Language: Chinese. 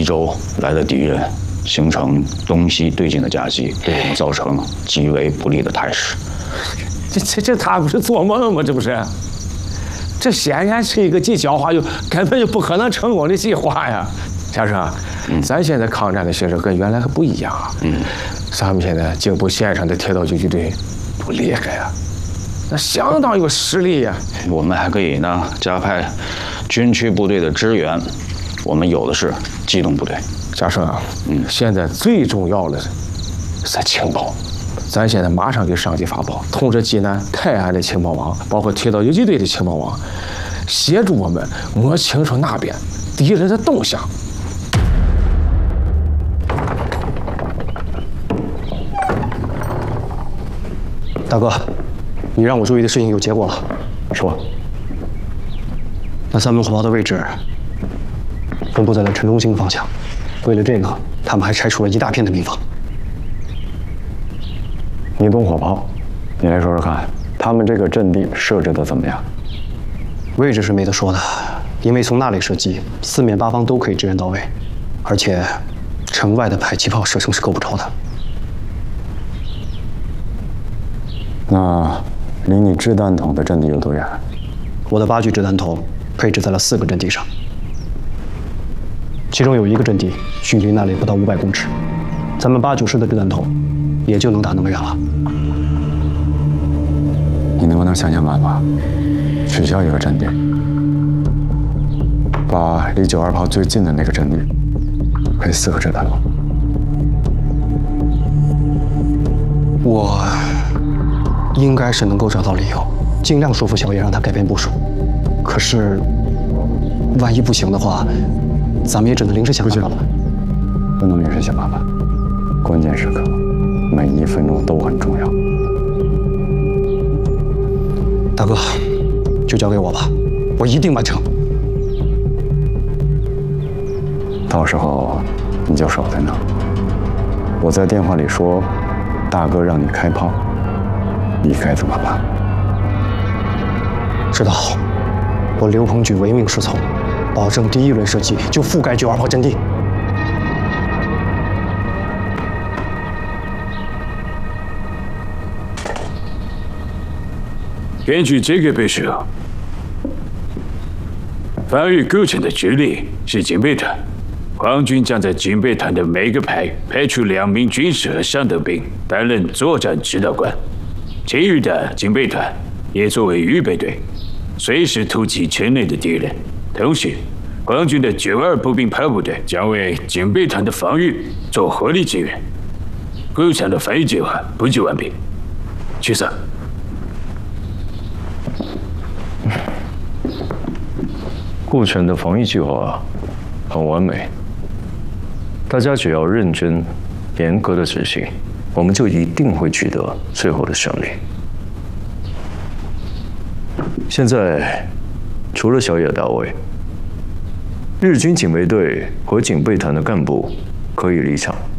周来的敌人形成东西对进的夹击，对我们造成极为不利的态势。 这他不是做梦吗？这不是？这显然是一个既狡猾又根本就不可能成功的计划呀！先生，咱现在抗战的形势跟原来还不一样啊。咱们现在警部线上的铁道游击队多厉害呀，那相当有实力呀。 我们还可以呢加派军区部队的支援，我们有的是机动部队。 家生啊，现在最重要的是情报。咱现在马上给上级发报，通知济南、泰安的情报网，包括铁道游击队的情报网，协助我们摸清楚那边敌人的动向。 大哥，你让我注意的事情有结果了。 说， 那3门火炮的位置分布在了城中心方向。为了这个，他们还拆除了一大片的民房。 你懂火炮，你来说说看，他们这个阵地设置的怎么样？ 位置是没得说的，因为从那里射击，四面八方都可以支援到位，而且城外的迫击炮射程是够不着的。 那离你掷弹筒的阵地有多远？ 我的8具掷弹筒配置在了4个阵地上，其中有1个阵地距离那里不到500公尺，咱们8、9式的掷弹筒也就能打那么远了。 你能不能想想办法，取消一个阵地，把离92炮最近的那个阵地配4个掷弹筒？ 我应该是能够找到理由，尽量说服小叶让他改变部署。可是，万一不行的话，咱们也只能临时想办法了。 不能临时想办法，关键时刻每1分钟都很重要。 大哥，就交给我吧，我一定完成。 到时候你就守在那儿，我在电话里说，大哥让你开炮，你该怎么办？ 知道，我刘鹏举唯命是从，保证第1轮射击就覆盖92炮阵地。 根据这个部署，防御构成的距离是警备团。皇军将在警备团的每个排派出2名军事和战斗兵担任作战指导官，其余的警备团也作为预备队，随时突击城内的敌人。同时，皇军的92步兵炮部队将为警备团的防御做合理支援。构想的防御计划不久完毕。去上。 顾城的防御计划很完美，大家只要认真、严格的执行，我们就一定会取得最后的胜利。现在，除了小野大尉，日军警备队和警备团的干部可以离场。